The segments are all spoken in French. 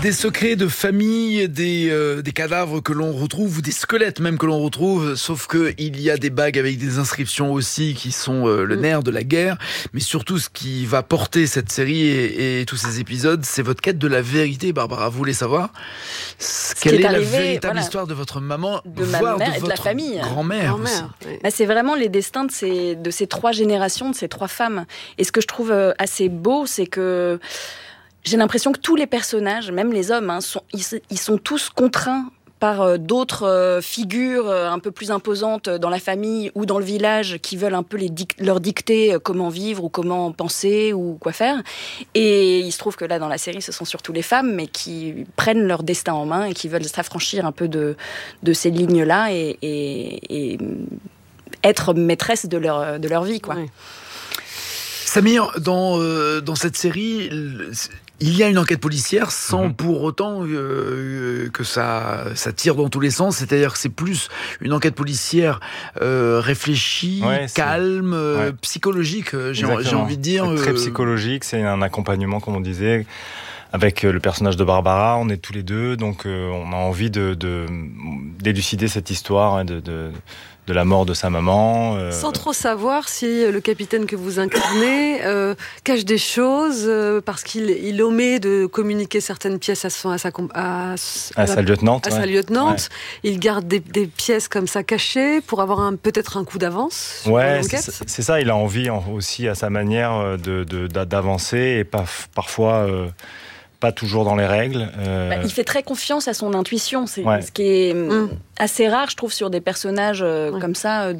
Des secrets de famille, des cadavres que l'on retrouve, ou des squelettes même que l'on retrouve, sauf qu'il y a des bagues avec des inscriptions aussi qui sont le nerf de la guerre. Mais surtout, ce qui va porter cette série et tous ces épisodes, c'est votre quête de la vérité, Barbara. Vous voulez savoir quelle est la véritable histoire de votre maman, de ma mère et de la famille, grand-mère aussi. Oui. Bah, c'est vraiment les destins de ces trois générations, de ces trois femmes. Et ce que je trouve assez beau, c'est que j'ai l'impression que tous les personnages, même les hommes, ils sont tous contraints par d'autres figures un peu plus imposantes dans la famille ou dans le village qui veulent un peu leur dicter comment vivre ou comment penser ou quoi faire. Et il se trouve que là, dans la série, ce sont surtout les femmes, mais qui prennent leur destin en main et qui veulent s'affranchir un peu de ces lignes-là et être maîtresses de leur vie, quoi. Oui. Samir, dans cette série, il y a une enquête policière sans pour autant que ça tire dans tous les sens. C'est-à-dire que c'est plus une enquête policière réfléchie, calme, psychologique, j'ai envie de dire. Très psychologique, c'est un accompagnement, comme on disait. Avec le personnage de Barbara, on est tous les deux, donc on a envie d'élucider cette histoire de la mort de sa maman. Sans trop savoir si le capitaine que vous incarnez cache des choses, parce qu'il omet de communiquer certaines pièces à sa lieutenante. Ouais. Il garde des pièces comme ça cachées pour avoir peut-être un coup d'avance sur l'enquête. C'est ça, il a envie aussi à sa manière d'avancer et parfois... pas toujours dans les règles. Il fait très confiance à son intuition. C'est ce qui est assez rare, je trouve, sur des personnages comme ça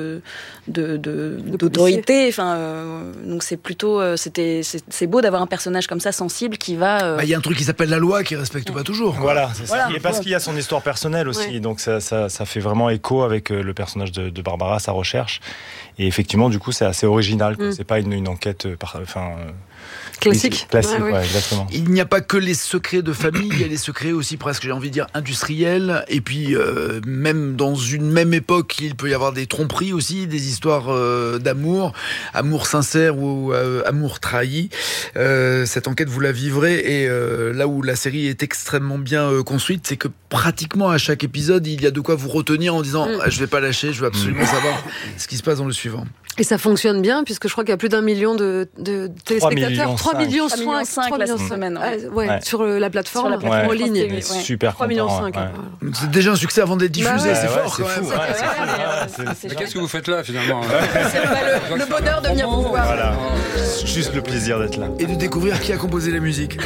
d'autorité. Donc c'est plutôt, c'est beau d'avoir un personnage comme ça sensible qui va. Il y a un truc qui s'appelle la loi qui respecte pas toujours. Voilà, c'est ça. Et parce qu'il y a son histoire personnelle aussi, donc ça fait vraiment écho avec le personnage de Barbara, sa recherche. Et effectivement, du coup, c'est assez original. C'est pas une enquête classique. Exactement. Il n'y a pas que les secrets de famille, il y a les secrets aussi presque, j'ai envie de dire, industriels. Et puis, même dans une même époque, il peut y avoir des tromperies aussi, des histoires d'amour, amour sincère ou amour trahi. Cette enquête, vous la vivrez. Et là où la série est extrêmement bien construite, c'est que pratiquement à chaque épisode, il y a de quoi vous retenir en disant je vais pas lâcher, je veux absolument savoir ce qui se passe dans le suivant. Et ça fonctionne bien, puisque je crois qu'il y a plus d'1 million de téléspectateurs. 3,5 millions la semaine. Sur la plateforme en ligne. Super 3,5 millions. C'est déjà un succès avant d'être diffusé, c'est fort. C'est fou. Mais qu'est-ce que vous faites là, finalement? C'est pas le bonheur de venir vous voir. Voilà. Juste le plaisir d'être là. Et de découvrir qui a composé la musique.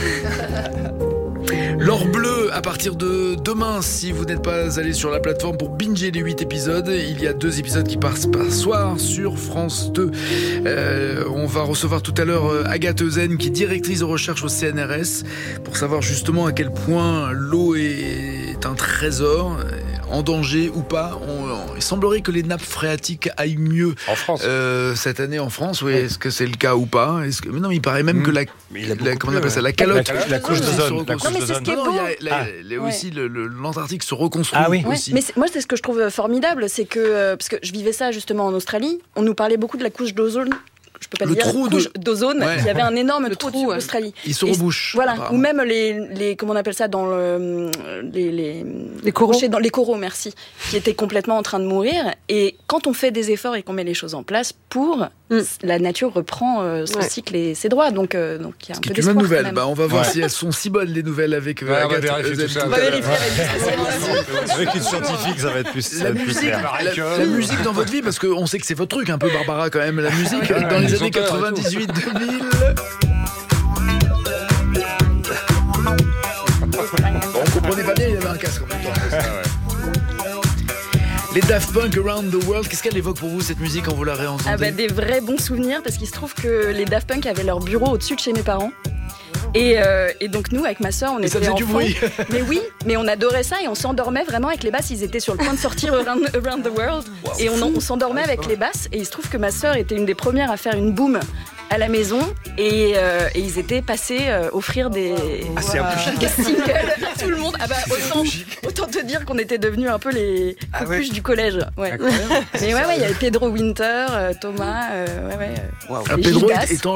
L'or bleu, à partir de demain, si vous n'êtes pas allé sur la plateforme pour binger les 8 épisodes, il y a 2 épisodes qui passent par soir sur France 2. On va recevoir tout à l'heure Agathe Euzen, qui est directrice de recherche au CNRS, pour savoir justement à quel point l'eau est un trésor, en danger ou pas. Il semblerait que les nappes phréatiques aillent mieux en France. Cette année en France. Oui, est-ce que c'est le cas ou pas? Mais non, il paraît même que comment on appelle ça, la calotte, la couche d'ozone. Aussi l'Antarctique se reconstruit. Aussi. Mais moi, c'est ce que je trouve formidable, c'est que parce que je vivais ça justement en Australie, on nous parlait beaucoup de la couche d'ozone. Je peux pas le dire, couche d'ozone, il y avait un énorme trou en Australie. Il se rebouche. Voilà, ou même les comment on appelle ça dans les coraux. Dans les coraux, merci, qui étaient complètement en train de mourir. Et quand on fait des efforts et qu'on met les choses en place, la nature reprend son cycle et ses droits. Donc il y a un peu d'espoir. Une bonne nouvelle. On va voir si elles sont si bonnes les nouvelles avec Agathe. On va vérifier tout ça. On va vérifier avec avec une scientifique, ça va être plus. La musique dans votre vie, parce qu'on sait que c'est votre truc un peu, Barbara, quand même, la musique dans les années 98-2000. On comprenait pas bien, il y avait un casque en même temps. Les Daft Punk Around the World, qu'est-ce qu'elle évoque pour vous, cette musique, quand vous la réentendez? Des vrais bons souvenirs, parce qu'il se trouve que les Daft Punk avaient leur bureau au-dessus de chez mes parents. Et donc nous, avec ma sœur, on était enfants. Du bruit. Mais oui, mais on adorait ça et on s'endormait vraiment avec les basses. Ils étaient sur le point de sortir Around the World. Wow, et on s'endormait avec les basses. Et il se trouve que ma sœur était une des premières à faire une boom à la maison. Et ils étaient passés offrir des singles à tout le monde. Autant te dire qu'on était devenus un peu les cocuches du collège. Ouais. Mais il y avait Pedro Winter, Thomas, Pedro étant